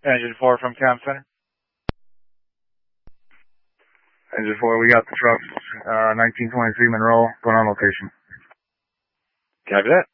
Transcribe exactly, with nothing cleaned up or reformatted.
Engine four from Cam Center. Engine four, we got the trucks, uh, nineteen twenty-three Monroe, going on location. Copy that.